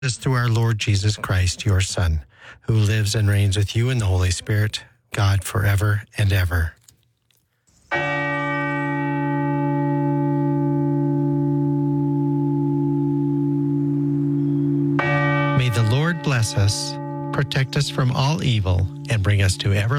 This through our Lord Jesus Christ, your Son, who lives and reigns with you in the Holy Spirit, God, forever and ever. May the Lord bless us, protect us from all evil, and bring us to everlasting